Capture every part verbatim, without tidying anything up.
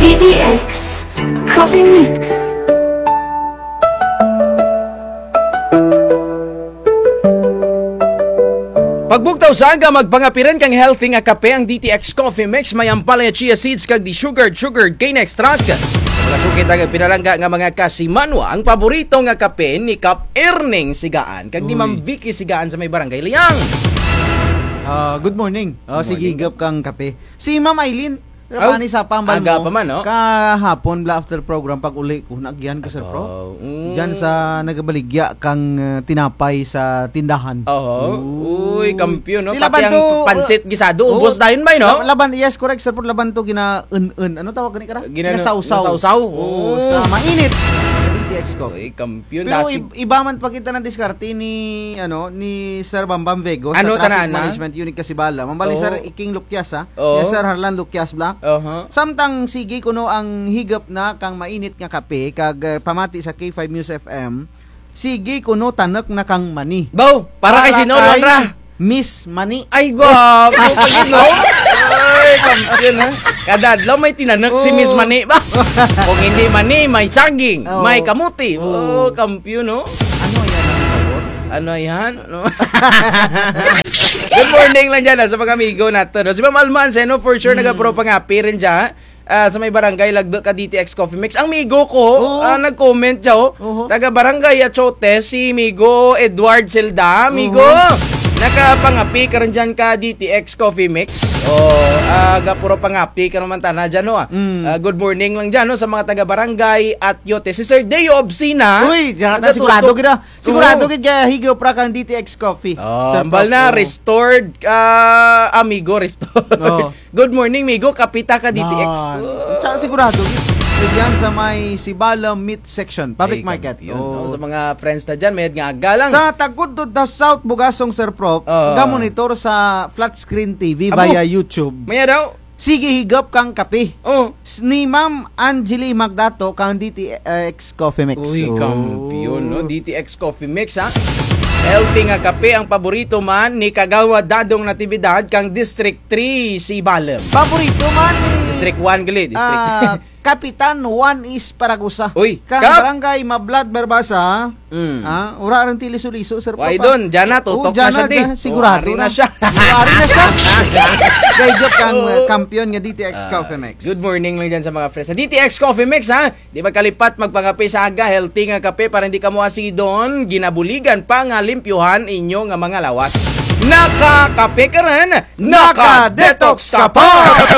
D T X Coffee Mix. Pagbugtaw sa aga, magpangapiran kang healthy nga kape ang D T X Coffee Mix. May ampalay chia seeds kag di sugared, sugared cane extract. Mga sukit ang pinalangga nga mga kasimanwa. Ang paborito nga kape ni Kap Erning Sigaan. Kag di Ma'am Vicky Sigaan sa may barangay Liang. Uh, good morning. Oh, good sige, gap kang kape. Si Ma'am Aileen, oh, pani sa pambal mo. aga pa man, no? Kahapon, bla after program, pag uli ko, nagyan ko, Sir Pro. Oh, mm. Diyan sa nagabaligya kang uh, tinapay sa tindahan. Oo. Uy, kampiyon, no? Di Pati laban ang to, pansit gisado. uh, Ubos dahil ba, no? Laban, yes, correct, Sir Pro. Laban to, gina-un-un. Ano tawag ka Gina, Nasausaw. Nasausaw. Oo. Sa mainit. D T X Coffee. Uy, kampiyon. Pero Dasig. iba man pa kita ng diskarte ni ano ni Sir Bambam Vego Ano, sa Traffic tanan, Management Unit Kasibala. Mambali Oo. Sir Iking Lukyas ha. Oo. Yes, Sir Harlan Lukyas Black. Uh-huh. Samtang sige kuno ang higop na kang mainit nga kape kag uh, pamati sa K five News F M. Sige kuno tanek na kang mani. Bow, para kay sinulon kay ra. Miss Mani. Ay, gwapo pagin, no? Ay, kampiyon, ha? Kada adlaw may tinanak si Oh. Miss Mani ba? Kung hindi mani, may saging, Oh. may kamuti. Oh, Oh. kampiyon, no? Ano yan ang sabor? Ano yan? No? Good morning lang dyan, ha, sa mga amigo natin. No? Si Ma'am Almanse, no? For sure, mm. nagapro pangapi rin dyan, uh, sa may barangay Lagdo ka D T X Coffee Mix. Ang migo ko, Oh. uh, nag-comment dyan, oh. Uh-huh. Taga barangay Achote, si migo Edward Silda. Migo! Uh-huh. Nakapangapi ka rin dyan ka D T X Coffee Mix. O, uh, gapuro pangapi ka naman tana dyan, no? Mm. Uh, good morning lang dyan, no? Sa mga taga-barangay at Yote. Si Sir Deo Obsina. Uy, diyan na sigurado kita. Sigurado kita higop ra kang D T X Coffee. Oh, Sir ambal Prof, na, oh. restored, uh, amigo, restored. Oh. Good morning, migo. Kapita ka D T X. Ah, tsaka sigurado. Diyan sa may Sibala Meat Section, Public Ay, Market. Yun, Oh. no? Sa mga friends na dyan, may nga agalang. Sa Tagudod na South Bugasong, Sir Prof, Oh. ga-monitor sa flat screen T V Abo. via YouTube. Maya daw. Sige higop kang kape. Oh. Ni Ma'am Angeli Magdato kang D T X Coffee Mix. Uy, Oh. kampiyon, no? D T X Coffee Mix, ha? Healthy nga kape ang paborito man ni Kagawa Dadong Natividad kang District three si Balem. Paborito man ni District one gali, District ah, Kapitan Juan is Paragusa. Uy, Kang Kap! barangay Mablad Berbasa. Mm. Ah, ura rin tili-suliso, Sir Prof. Why doon? Diyan na, tutok Oh, na dyan siya, di. dyan, sigurado Oh, ari na. na siya. Ari na siya. Gaygop kang Oh. uh, kampiyon nga D T X Coffee Mix. Good morning lang dyan sa mga friends. Sa D T X Coffee Mix, ha? Di magkalipat magpangape sa aga, healthy nga kape para hindi ka mo asidon, ginabuligan pa nga limpyuhan inyo nga mga lawas. Nakakape ka rin, naka-detox ka pa!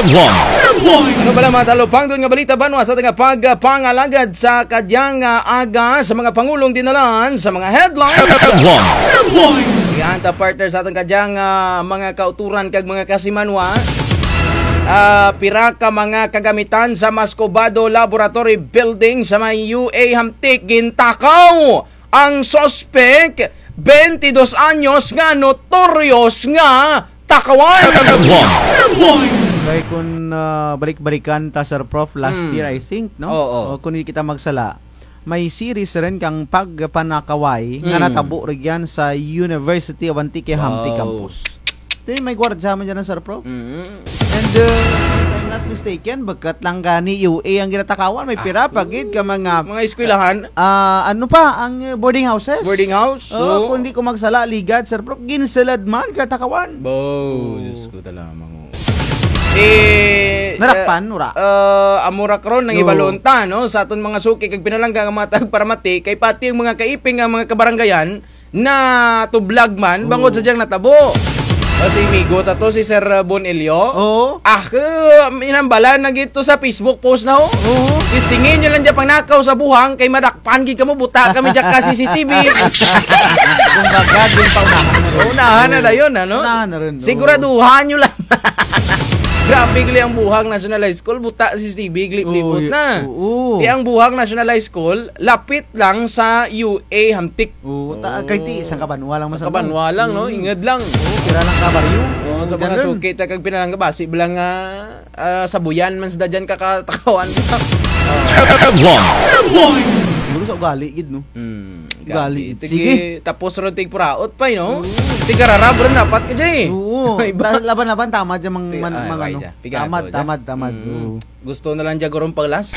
Ano pala mga talupang doon nga balita banwa sa tanga pagpangalagad sa kadyang uh, aga sa mga pangulong dinalan sa mga headlines. Yan ta partner sa atong kadyang uh, mga kauturan kag mga kasimanwa. Uh, pira ka mga kagamitan sa Mascobado Laboratory Building sa may U A Hamtik gintakaw ang suspect twenty-dos anyos nga notorious nga takawan. Kaya kung uh, balik-balikan ta, Sir Prof, last Mm. year I think, no? Oo. O, kung hindi kita magsala, may series rin kang pagpanakaway nga Mm. natabo rin yan sa University of Antique Hamti Wow. Campus. Then may gwardya man dyan, Sir Prof. Mm. And uh, if I'm not mistaken, bagkat lang gani U A ang ginatakawan, may pira pagid ka mga Mga eskwelahan, ah, ano pa ang uh, boarding houses. boarding house. Oh, So, kung di ko magsala ligad, Sir Prof, ginsalad man katakawan. Bo, Diyos ko talamang. Eh, Narakpan, ura. Uh, amura karon nang Oo. ibalonta, no? Sa aton mga suki, kag pinalangga nga mga tagparamati, kay pati yung mga kaiping nga mga kabaranggayan, na tublag man, bangod sa diyang natabo. O si Migo, tato si Sir Bon Elio. Oo. Ah, uh, minambala na gito sa Facebook post na ho. Oo. Istingin nyo lang dyan pang nakaw sa buhang, kay madakpan gid ka mo, buta kami dyan ka C C T V. Kung baga, yung paunahan na rin. Unahan na na yun, ano? Unahan na rin. oo. Siguraduhan nyo lang. Grabe gali ang buhang National High School, buta si Stevie, glip-lipot Oo, na. oo. Kaya ang buhang National High School, lapit lang sa U A Hamtik. Oo, ta kay ti isang kabanwa lang Sa kabanwa lang, no? Ingad lang. Oo, pira lang kabaryo. Oo, sa mga ganun. sukit, kag pinalangga ba, si bilang uh, uh, sabuyan man sa dyan kakatakawan. Siguro sa ugali, gid, no? Mm, Gali. Tigi, Sige. tapos ron tig puraot pa, no? Tigararab ron dapat ka dyan eh. Oo, Oo. Iba. Ta- Laban-laban tamad yung mga Pi- man, ay, mga why ano. dya? Pigado Tamad, dya? tamad, tamad. Mm. Oo. Gusto na lang dya gurong paglas.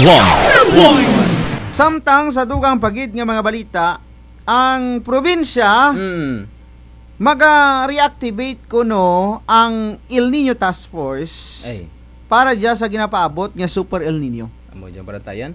Samtang sa dugang pagid nga mga balita, ang probinsya mm. maga-reactivate kuno ang El Nino Task Force Ay, para dya sa ginapaabot nga Super El Nino. amo dyan para tayan.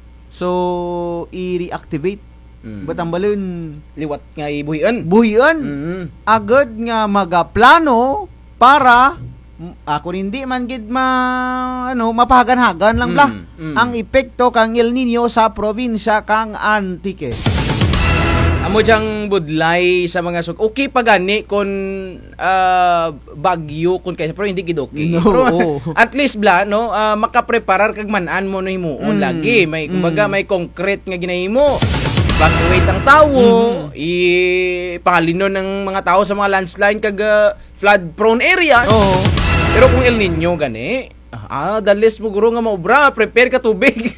So, i-reactivate. Mm. Ba't ang balon? Liwat nga ibuhian. Buhian. Mm. Agad nga magaplano para m- ako hindi man gid ma ano mapahagan-hagan lang bla Mm, mm. ang epekto kang El Nino sa probinsya kang Antique. Amo diyang budlay sa mga suk. Okay pa gani kung ah, bagyo kung kaysa pero hindi gid okay. No, Pero, oo. at least bla no ah, makapreparar kag manan mo no himuon Mm, lagi. May kumbaga mm. may concrete nga ginahimo. Evacuate ang tawo, Mm-hmm. ipakalinon ng mga tao sa mga landslide kag ah, flood prone areas. Oo. Pero kung El Nino gani, ah, dalis mo guro nga maobra, prepare ka tubig.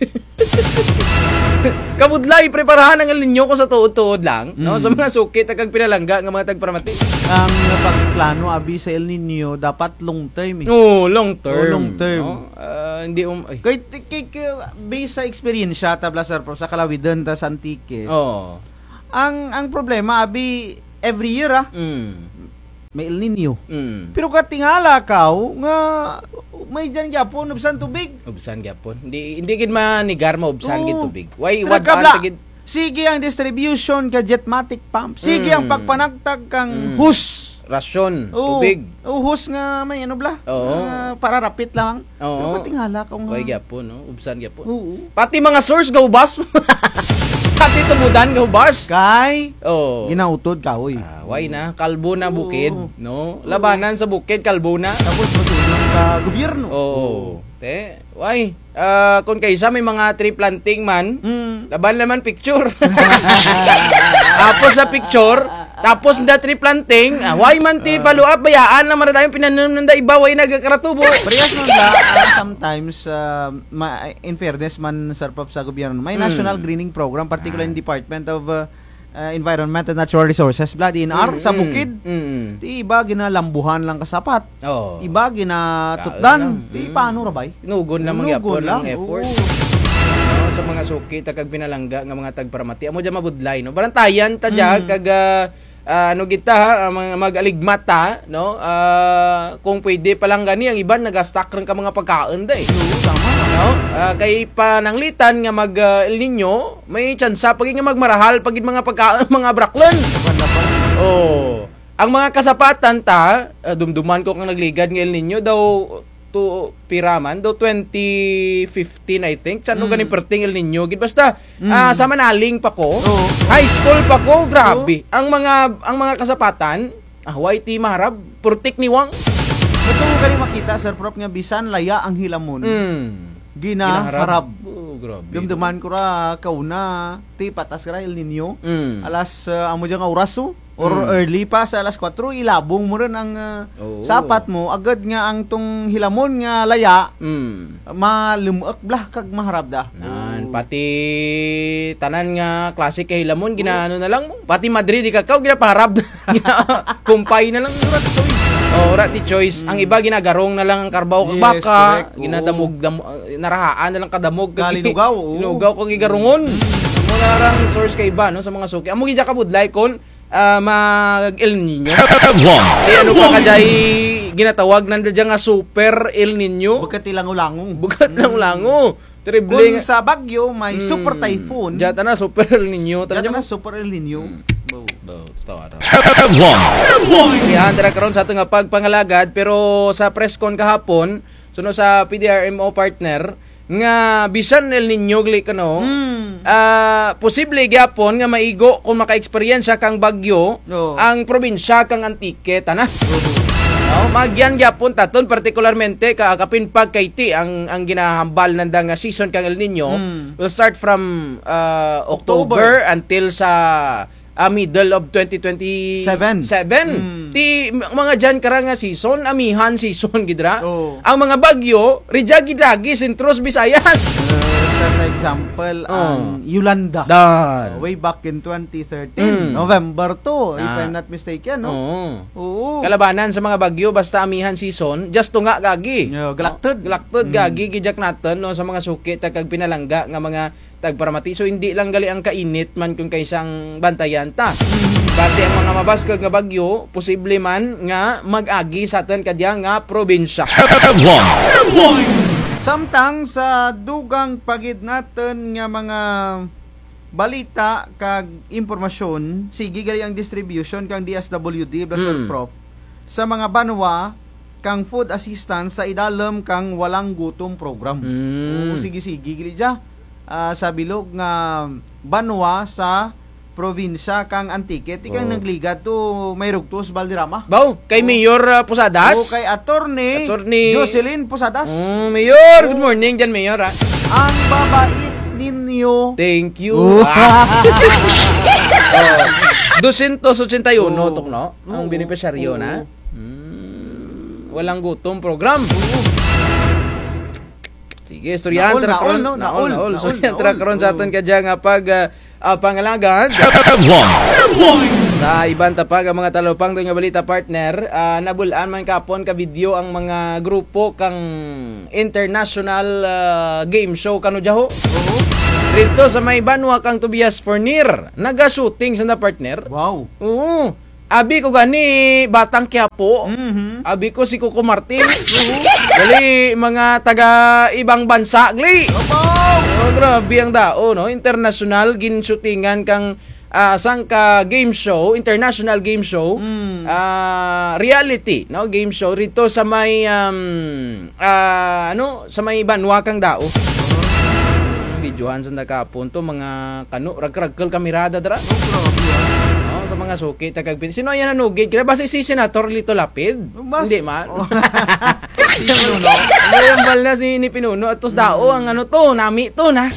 Kabudlay, preparahan ang El Nino ko sa tuod-tuod lang, no? Mm. Sa mga sukit at kag pinalangga nga mga tagparamati. Ang pagplano abi sa El Nino dapat long term. Eh. Oh, long term. Oh, long term. No? Ah, hindi um ay. Kay, kay, kay based sa experience siya tabla sir pro sa Kalawidan ta sa Antique. Oh. Ang ang problema abi every year ah Mm. may El Nino. Mm. Pero katingala kaw nga may dyan gyapon ubsan tubig. Ubsan gyapon. Hindi hindi gid manigar maubsan Oo. gid tubig. Why Pero what kabla, gid? sige ang distribution ka Jetmatic pump. Sige Mm. ang pagpanagtag kang Mm. hose. Rasyon, Oo. tubig. Oo, hose nga may ano bla. Oo. Ah, para rapid lang. Oo. Pero katingala kaw nga. Why gyapon, no? Ubsan gyapon. Oo. Pati mga source go bus. Pati tumudan go bus. Kay Oh. ginautod ka oy. Ah, why na? Kalbo na Oo. bukid, no? Labanan sa bukid, kalbo na. Tapos masulong ka gobyerno. Oo. Te, why? Ah, kung kaysa may mga tree planting man, Mm. laban naman picture. Tapos sa picture, tapos na tree planting, ah, why man ti follow up bayaan na maraming pinanom nanda iba way nagkaratubo. Parehas nun ba, ah, sometimes, ah, ma- in fairness man sarpap sa gobyerno, may Mm. national greening program, particularly in Department of ah, ah, Environment and Natural Resources, blood in R, Mm, sa mm, bukid. Mm. Di iba ginalambuhan lang kasapat. Oh. Iba Kaon ginatutdan. lang. Di Mm. paano rabay? Nugon na mga Nugon yapon lang, ng effort. oo. No, sa mga suki kag pinalangga nga mga tagparamati amo dya mabudlay no barantayan ta dya Mm. kag ah, ah, ano kita ha, ah, mga mag-aligmat ta no Ah, kung pwede pa lang gani ang iban nagastock rin ka mga pagkaon day Oo, tama. no Ah, kay pananglitan nga mag ah, El Nino may tsansa pag nga magmarahal pagid mga pagkaon mga braklon Laban-laban. oh ang mga kasapatan ta ah, dumduman ko kang nagligad ng El Nino daw to piraman do twenty fifteen I think sano Mm. ganing perting El Nino gid basta Mm. ah, sa Manaling pa ko Oo. high school pa ko grabe ang mga ang mga kasapatan ah white maharab purtik ni Wang Ito mo gani makita, Sir Prof, nga bisan laya ang hilamon. mm. Ginaharap. oh, grabe Dumduman ko ra kauna, ti patas ka ra El Nino. mm. Alas uh, amo dyan nga oras oh, or Mm. early pa sa alas kwatro ilabong mo rin ang uh, Oo. sapat mo agad nga ang tong hilamon nga laya mm. malumuak blah kag maharap da. Nan, pati tanan nga klase kay Lamon ginaano na lang mo. Pati Madrid di kakao ginapaharap. Kumpay na lang rat choice. Oh, rat ti choice. Ang iba ginagarong na lang ang karbaw kag Yes, baka, correct. Oo. ginadamog dam, narahaan na lang kadamog kag Kalinugaw, oo. Linugaw kag gigarongon. Mo na rang source kay iba no sa mga suki. Amo gidya ka budlay kon ah, mag El Nino. Di ano pa kajay ginatawag nanda dyan nga super El Nino. Bukat ilang ulangong. Bukat lang lango. Kung Terrible. sa Bagyo may Mm. super typhoon. Diyan na super El Nino. Tara Diyan mo. na super El Nino. Bo. Tawara. Yan dira karon sa ato nga pagpangalagad pero sa press con kahapon suno sa P D R M O partner nga bisan El Nino gli kano. Mm. Ah, posible gyapon nga maigo kung maka-experience kang Bagyo Oo. ang probinsya kang Antique tanas. No, magyan gyapon taton particularmente kaakapin pag kay ti ang ang ginahambal nanda nga season kang El Nino Mm. will start from uh, October, October. until sa ah, middle of twenty twenty-seven. Mm. Ti mga dyan kara nga season, amihan season gidra. Oo. Ang mga bagyo, rijagi-dagi, Sintros, Visayas. Uh, for example, Oh. ang Yolanda. Dan. Uh, way back in twenty thirteen, Mm. November two, if Ah. I'm not mistaken, no? Oo. Oo. Kalabanan sa mga bagyo, basta amihan season, just to nga gagi. Yeah, galaktod. Oh, galaktod, Mm. gagi, gijak natin, no, sa mga suki, tagkag pinalangga, nga mga tagparamati. So, hindi lang gali ang kainit man kung kaysang bantayan ta. Kasi ang mga mabaskag nga bagyo, posible man nga mag-agi sa atin kadya nga probinsya. Samtang sa dugang pagid natin nga mga balita kag impormasyon, sige gali ang distribution kang D S W D Basel Mm. Prof sa mga banwa kang food assistance sa idalom kang walang gutom program. Mm. Oo, sige sige gali dya. Ah, sa bilog nga banwa sa probinsya kang Antique ikang Oh. nagligat to may rugtos Valderrama. Baw, kay Mayor uh, Posadas. O kay attorney, Attorney- Jocelyn Posadas. Mm, Mayor, good morning dyan, Mayor. Ha? Ang babait ninyo. Thank you. Oh. Ah. oh. two eighty-one Oh. tok, no? Ang Oo. beneficiaryo Oo. na. Mm, walang gutom program. Sige, istoryahan Naol, tara naol, karon. no? Naol, Naol, naol. naol, So, yan tara naol. karon sa aton kadya nga pag uh, uh, pangalagan. Sa ibang tapag ang mga talupang doon nga balita partner, uh, nabulaan man kapon ka video ang mga grupo kang international uh, game show kanu jaho. Rito sa may banwa kang Tobias Fornir, naga-shooting sa na partner. Wow. Oo. Abi ko gani batang Quiapo. Mhm. Abi ko si Coco Martin. Dali mga taga ibang bansa gli. Oh, grabe ang dao, no? International ginshootingan kang ah, sang ka game show, international game show, Mm. ah, reality, no? Game show rito sa may um, ah, ano, sa may banwa kang dao. Videohan sa nakapon to mga kano rag-ragkel kamirada dara. Oh, sa mga suki tagag pin. Sino yan nanugid? Kaya ba si si Senator Lito Lapid? Bas- Hindi man. Oh. Si Pinuno. Ano yung bal na si ni Pinuno at tos dao ang ano to, nami to na.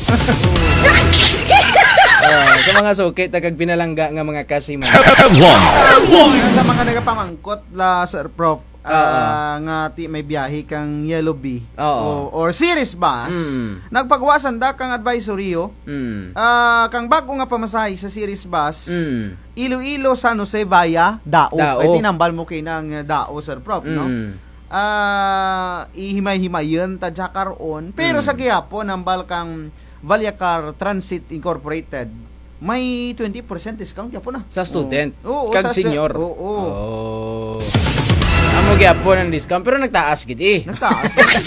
Oh, sa mga suki tagag pinalangga nga mga kasiman. Sa mga nagapamangkot la Sir Prof, ah, nga ti may biyahe kang Yellow Bee Oo. o or Series Bus, Mm. nagpagwasan da kang advisoryo, Mm. ah, kang bago nga pamasahe sa Series Bus, Mm. Iloilo San Jose via Dao. Dao. Ay tinambal mo kay nang uh, Dao Sir Prof, no? Mm. Ah, ihimay-himayon ta dya karon. Pero Mm. sa Quiapo nambal kang Valyacar Transit Incorporated, may twenty percent discount yapo na. Sa student. Oo, Kag sa senior. stu- Oo. Oh. Amo gyapon ang discount pero nagtaas gid eh. Nagtaas.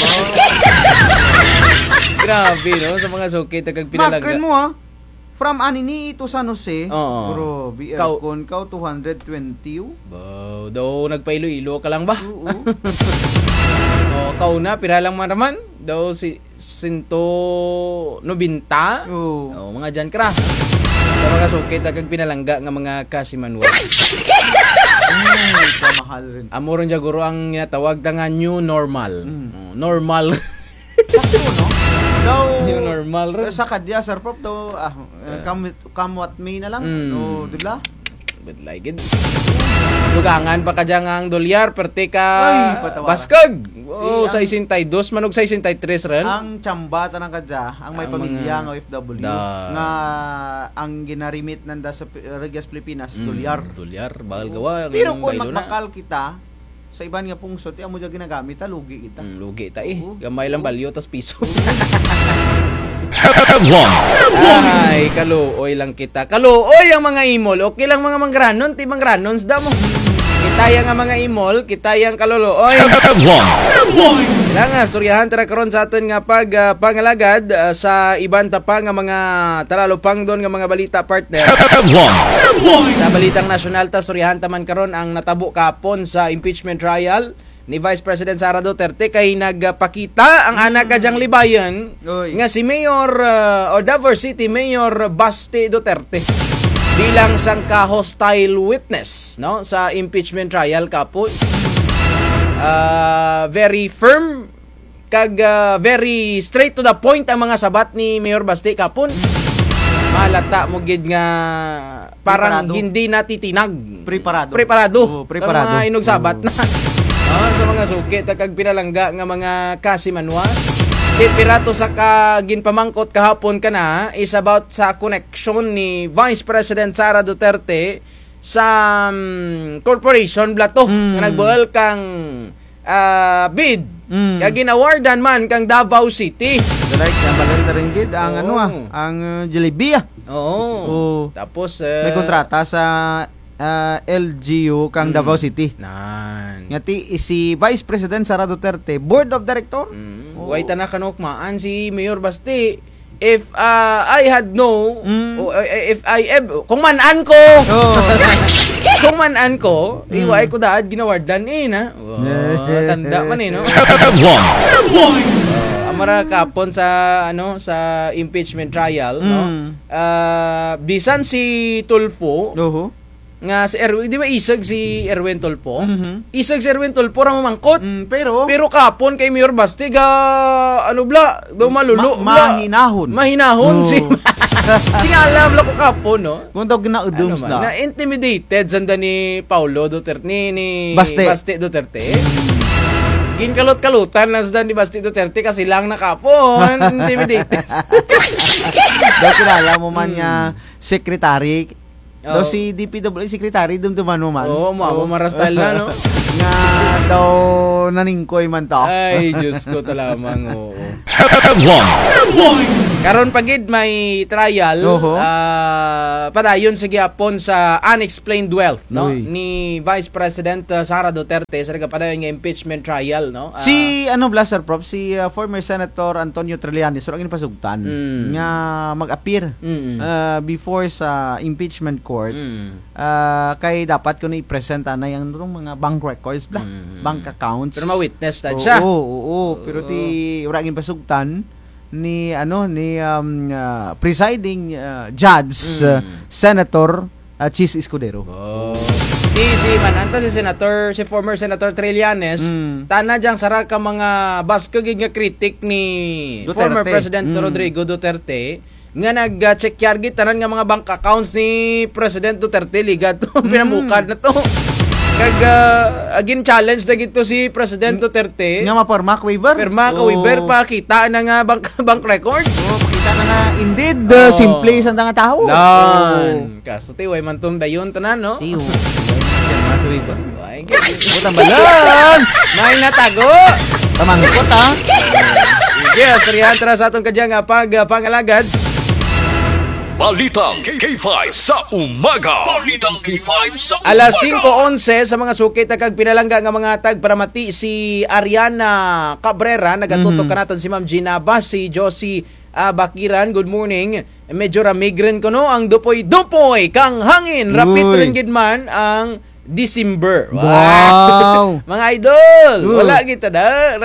Grabe no sa mga suki tagag pinalangga. Makan mo ha. From Anini to San Jose. Oo. Grabe, Kau- aircon kau two twenty. Wow, daw nagpailo-ilo ka lang ba? Oo. Oh, kau na pira lang man naman. Daw si Sinto Nobinta. Oo. Oh, mga dyan kra. Sa mga suki tagag pinalangga nga mga kasimanwa. Ay, kamahal rin. Amo ron guro ang ginatawag na nga new normal. Mm. Oh, normal. Sakto, no? Daw, New normal rin. sa kadya, Sir Prof, daw, ah, come, come what may na lang. Mm. No, dila? But like it. Dugangan pa ka dyan ang dolyar, perte ka Ay, patawaran. baskag. Oh, Eh, sa ang- isintaydos, manog sa isintaytres rin. Ang tsamba tanang kadya, ang may Ang pamilya mga- ng O F W, Da- nga ang ginarimit nanda sa P- Regias Pilipinas, Mm, dolyar. Dolyar, bakal gawa. Pero ng kung baylo na. magbakal kita, sa iban nga pungsot, amo dyan ginagamit, ha, lugi kita. Mm, lugi ta eh. Oo. Gamay lang balyo, tas piso. Ay, kaluoy lang kita. Kaluoy ang mga imol. Okay lang mga mangranon, ti mangranons da mo. Kitaya nga mga imol, kitayang kaluluoy. Kaya nga, storyahan tara karon sa atin nga pag ah, pangalagad ah, sa ibang tapa nga mga talalupang doon nga mga balita partner. Sa balitang nasyonal ta, storyahan taman karon ang natabo kapon sa impeachment trial ni Vice President Sara Duterte kay nagpakita ang anak kadyang libayan Oy. nga si Mayor uh, o Davao City Mayor Basti Duterte bilang sangka hostile witness no sa impeachment trial kapon. Uh, very firm kag uh, very straight to the point ang mga sabat ni Mayor Basti kapon. Malata mo gid nga parang Preparado. hindi natitinag. Preparado. Preparado. Oo, preparado. Ang mga inugsabat Oo. na. Ah, sa mga sukit kag pinalangga nga mga kasimanwa. Di pirato sa ka ginpamangkot kahapon kana is about sa connection ni Vice President Sara Duterte sa um, corporation blato Mm. nga nagbuel kang ah, bid. Mm. Kaya ginawardan man kang Davao City. Like, nabalanta rin gid ang Oo. ano ah, ang uh, Jollibee ah. Oo. Oo. Tapos uh, May kontrata sa uh, L G U kang Mm. Davao City. Nan. Nga ti si Vice President Sara Duterte, Board of Director. Mm. Oo. Way tanak kanukmaan si Mayor Basti. If uh, I had no Mm. o, uh, if I ev- kung manan ko Oh. kung manan ko Mm. iway ko daad ginawardan eh na oh, tanda man eh no. Uh, amara kapon sa ano sa impeachment trial no. Mm. Uh, bisan si Tulfo Oho. nga si Erwin, di ba isag si Erwin Tulfo? Mhm. Isag si Erwin Tulfo ra mamangkot. Mm, pero Pero kapon kay Mayor Basti ga ano bla, do malulo ma- bla. mahinahon. Mahinahon Oh. si. Di nga alam la ko kapon no. Kung daw ginaudums Ano man, na. na intimidated sanda ni Paulo Duterte ni, ni Basti. Basti Duterte. Ginkalot-kalutan lang sa ni Basti Duterte kasi lang nakapon. Intimidated. Daw kilala mo man nga secretary. Oh. Daw si D P W secretary dumduman mo man. Oo, oh, marastal na no. Nga daw naningkoy man to. Ay, Diyos ko talamang, oo. Karon pagid may trial Oho. ah, padayon sa gyapon sa unexplained wealth no Uy. ni Vice President uh, Sara Duterte sa padayon nga impeachment trial no. Ah, Si ano Blaster Prop, si uh, former Senator Antonio Trillanes so ang pasugtan Mm. nga mag-appear mm, uh, before sa impeachment court. mm. Uh, kay dapat ko na i-presenta na yung mga bank records bla, Mm. bank accounts. Pero ma-witness ta Oo, siya. Oo, oo, oo. Pero ti ura gin pasugtan ni ano ni um, uh, presiding uh, judge Mm. uh, Senator uh, Chis Escudero. Oh. Di si mananta si Senator si former Senator Trillanes Mm. tana jang sara ka mga baskagig nga critic ni Duterte. former President Mm. Rodrigo Duterte nga nag-check yargi tanan nga mga bank accounts ni President Duterte ligad to Mm. pinamukad na to. Kag uh, again challenge na gito si President Duterte. Nga maporma waiver. Perma ka Oo. waiver pa kita na nga bank bank records. Oo, pakita na nga indeed Oo. uh, simple sa nga tao. Nan. Kaso ti way man tum dayon tanan no. Tiyo. Mas waiver. Ay, Butang balan. may natago. Tamangkot ha. Yes, riyan tara sa atong kadyang nga pag uh, pangalagad. Balitang K five sa umaga. Balitang K five sa umaga. Alas singko onse sa mga sukit na kag pinalangga nga mga tag para mati si Ariana Cabrera nagatutok Mhm. kanatan si Ma'am Gina Bas, si Josie ah, Bakiran, good morning. Medyo ramigren ko no ang dupoy dupoy kang hangin. Rapid Uy. rin gid man ang December. Wow. Mga idol, Uy. wala kita da.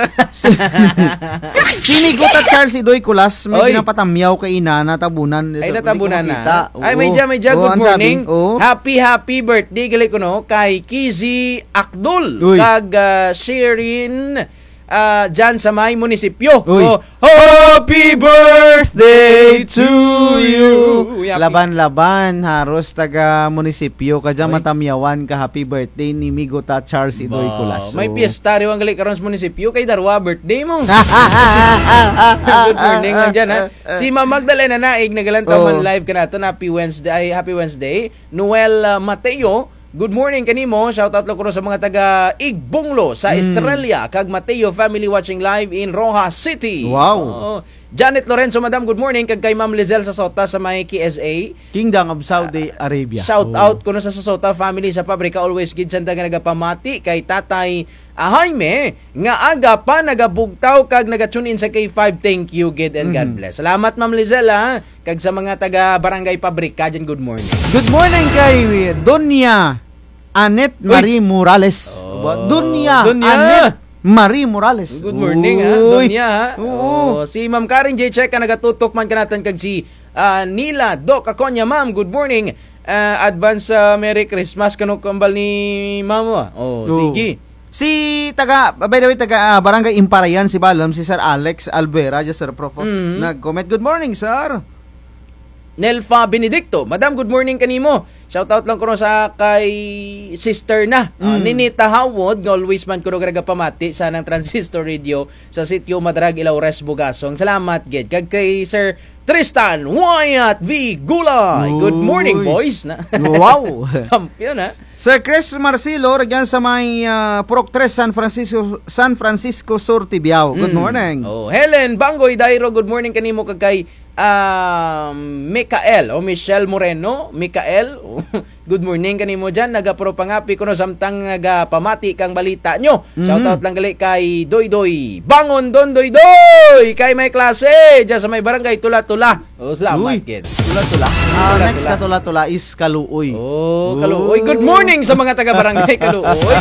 Sinigot at Charles Idoy Kulas may Oy. ginapatamyaw kay ina natabunan. Ay, So, natabunan hindi ko na. makita. Ay, Oo. medya, medya, Oo, good ang morning. sabi, oo. Happy, happy birthday, gali ko no, kay Kizi Akdul. Uy. Kag uh, Sherin uh, dyan sa may munisipyo. Uy. Oh, happy birthday to you. Happy- Laban-laban haros taga munisipyo kadya Oy. matamyawan ka happy birthday ni Migota Charles Idoy Ba, Kulas. May Oo. piyesta rin ang gali karon sa munisipyo kay Darwa birthday mo. Good morning lang dyan ha. Si Ma'am Magdalena Naig nagalantaw man Oh. live ka nato na happy Wednesday, ay, happy Wednesday. Noel uh, Mateo, good morning kanimo. Shout out lang ko sa mga taga Igbonglo sa Estrella kag Mateo family watching live in Rojas City. Wow. Oo. Janet Lorenzo, madam, good morning kag kay Ma'am Lizelle sa Sota sa may K S A. Kingdom of Saudi Arabia. Shout Oo. out kuno sa Sota family sa pabrika always gid sanda nga nagapamati kay Tatay ah, Jaime nga aga pa nagabugtaw kag naga-tune in sa K five. Thank you gid and God bless. Salamat Ma'am Lizelle ha. Kag sa mga taga barangay pabrika dyan, good morning. Good morning kay Donya Anet Marie Morales. Oh. Donya, Donya. Anet Marie Morales. Good morning ha. Uy. Donya ha. Oo. Oh, si Ma'am Karen J. Check ka nagatutok man kanatan kag si ah, Nila Doc Aconya, ma'am, good morning. Ah, advance ah, Merry Christmas kanong kambal ni Mama. Oh, Oo. sige. Si taga by the way taga ah, Barangay Imparayan si Balam si Sir Alex Alvera just Sir Prof. Mhm. Nag-comment, good morning sir. Nelfa Benedicto, madam, good morning kanimo. Shoutout lang kuno sa kay sister na. Uh, Ninita Howard, always man kuno graga pamati sa nang Transistor Radio sa sitio Madrag Ilaures, Bugasong. Salamat gid. Kag kay Sir Tristan Wyatt V. Gulay. Good morning, Uy. boys. Na. Wow! Kampiyon, ha? Sir Chris Marcelo, ragyan sa may uh, Purok tres, San Francisco, San Francisco Sur, Tibiao. Good morning. Oh, Helen Bangoy Dairo, good morning kanimo kag kay um, Mikael o Michelle Moreno. Mikael, good morning kanimo dyan. Nagapuro pangapi kuno samtang nagapamati kang balita nyo. Shoutout lang gali kay Doy Doy. Bangon Don Doy Doy! Kay may klase dyan sa may barangay Tula-Tula. Oh, salamat, Uy. kids. Tula-tula. Ah, Tula-tula. next katula-tula is Kaluoy. Oh, Kaluoy. Good morning sa mga taga-barangay Kaluoy.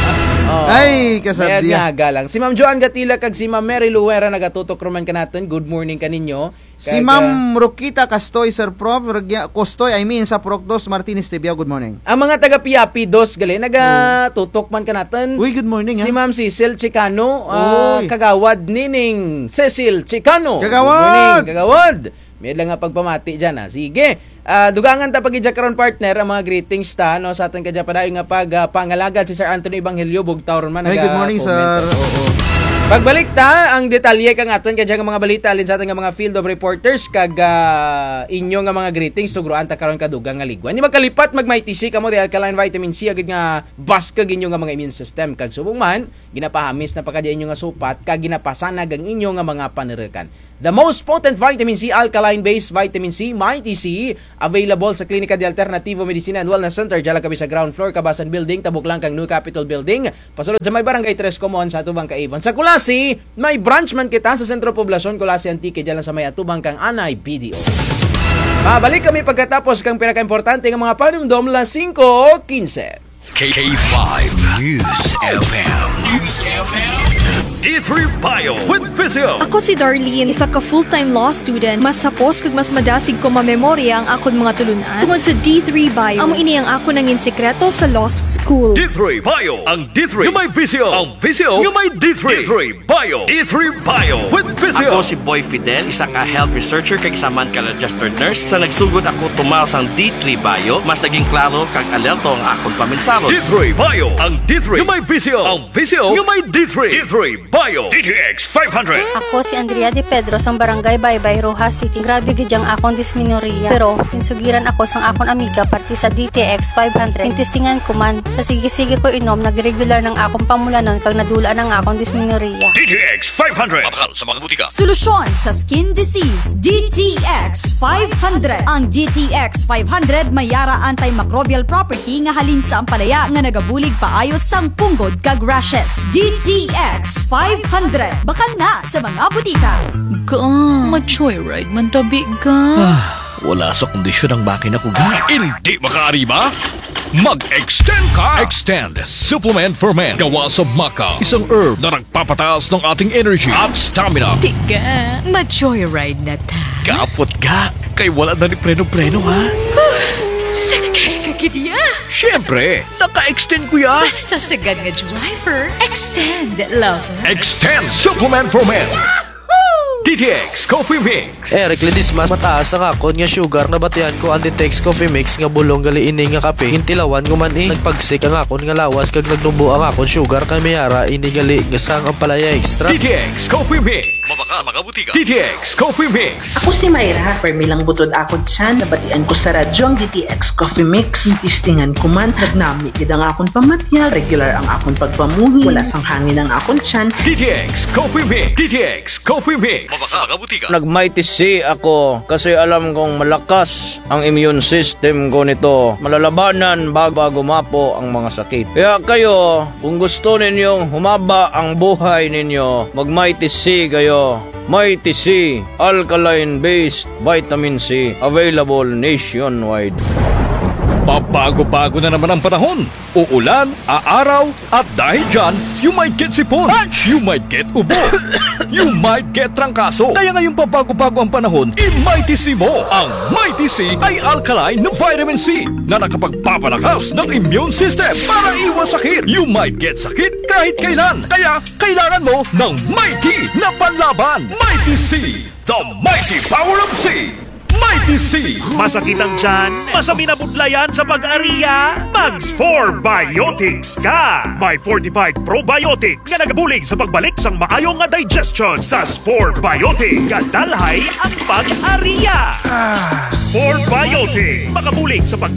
Oh, Ay, Mayad kasadya. nga galang. Si Ma'am Joan Gatila kag si Ma'am Mary Luera nagatutok roman ka natin. Good morning kaninyo. Si Ma'am Rokita Castoy, Sir Prof. Ragya, Costoy, I mean, sa Purok dos, Martinez, Tibiao. Good morning. Ang mga taga-Piapi dos gali nagatutok man ka natin. Uy, good morning, Si ha? Ma'am Cecil Chicano, ah, Uy. kagawad nining Cecil Chicano. Kagawad! Good morning, kagawad. May lang nga pagpamati dyan, ha. Sige. Ah, dugangan ta pagidya karon partner ang mga greetings ta no sa aton kadya padayon nga pag uh, pangalagad si Sir Anthony Evangelio bugtaw ron man Ay, naga- good morning, comment. sir. Oo. Pagbalik ta, ang detalye kang aton kadya nga mga balita alin sa aton nga mga field of reporters kag uh, inyo nga mga greetings tugroan ta karon kadugang nga ligwan. Di magkalipat magmaitisi kamo di alkaline vitamin C agad nga baska ginyo nga mga immune system kag subong man ginapahamis na pagkadya inyo nga supat kag ginapasanag ang inyo nga mga panirikan. The most potent vitamin C, alkaline-based vitamin C, Mighty C, available sa Klinika de Alternativo Medicina and Wellness Center, dyan lang kami sa ground floor, Kabasan Building, tabuk lang kang New Capitol Building. Pasulod sa may barangay Tres Common sa Atubang Kaiban. Sa Kulasi, may branch man kita sa Sentro Poblasyon, Kulasi Antique, dyan lang sa may Atubang kang Anay B D O. Mabalik kami pagkatapos kang pinaka-importante ng mga panumdom la five fifteen. K five News F M. News F M. D three Bio with Visio. Ako si Darlene, isa ka full-time law student. Mas sapos kag mas madasig ko mamemorya ang akon mga tulunan tungod sa D three Bio. Amo ini ang ako nangin sekreto sa law school. D three Bio. Ang D three yung may Visio. Ang Visio yung may D three. D three Bio. D three Bio with Visio. Ako si Boy Fidel, isa ka health researcher kag isa man ka registered nurse. Sa nagsugod ako tumaw sang D three Bio, mas naging klaro kag alerto ang akong paminsaro. D three Bio. Ang D three yung may Visio. Ang Visio yung may D three. D three Bio. D T X five hundred. Ako si Andrea De Pedro sang barangay Baybay, Rojas City. Grabe gidyang akong disminorya. Pero insugiran ako sang akong amiga parti sa D T X five hundred. Intistingan ko man sa sige-sige ko inom nagregular ng akong pamulanon kag nadula ng akong disminorya. D T X five hundred. Mabakal sa mga butika. Solusyon sa skin disease, D T X five hundred. Ang D T X five hundred may yara antimicrobial property nga halin sa ampalaya nga nagabulig paayos sang punggod kag rashes. D T X five hundred. Bakal na sa mga butika. Ka, ma-joyride man tabi ka. Wala sa kondisyon ang makina ko. Hindi makaari ba? Mag-extend ka! Extend Supplement for Men. Gawa sa maca. Isang herb na nagpapataas ng ating energy at stamina. Tiga, ma-joyride na ta. Kapot ka. Kay wala na ni preno-preno, ha? Sakay ka kitiya. Siyempre, naka-extend ko yan. Basta sagad nga driver, extend, lover. Extend Supplement for Men. D T X Coffee Mix. Eric Ledismas, mataas ang akon nga sugar na batian ko ang D T X Coffee Mix nga bulong gali ini nga kape. Hintilawan ko man eh. Nagpagsik ang akon nga lawas kag nagnubo ang akon sugar kay mayara ini gali nga sang ang palaya extra. D T X Coffee Mix. Mabaka mga butika. D T X Coffee Mix. Ako si Mayra, permilang butod ako dyan, nabatian ko sa radyo ang D T X Coffee Mix. Tistingan ko man, nagnami gid ang akon pamatya, regular ang akon pagpamuhi, wala sang hangin ang akon tiyan. D T X Coffee Mix. D T X Coffee Mix. Mabaka mga butika. Nag-mighty C ako kasi alam kong malakas ang immune system ko nito. Malalabanan bago gumapo ang mga sakit. Kaya kayo, kung gusto ninyong humaba ang buhay ninyo, mag-mighty C kayo. Mighty C, alkaline-based vitamin C, available nationwide. Pabago-bago na naman ang panahon. Uulan, aaraw, at dahil dyan, you might get sipon. You might get ubo. You might get trangkaso. Kaya ngayong pabago-bago ang panahon, i-Mighty C mo. Ang Mighty C ay alkaline na vitamin C na nakapagpapalakas ng immune system para iwas sakit. You might get sakit kahit kailan. Kaya kailangan mo ng Mighty na panlaban. Mighty C, the mighty power of C. Mighty C. Masakit ang tiyan, masami na budlayan sa pag-ariya, Mags four Biotics ka. May fortified probiotics nga nagabulig sa pagbalik sang maayong nga digestion sa Spore Biotics. Kadalhay ang pag-ariya. Spore Biotics, makabulig sa pag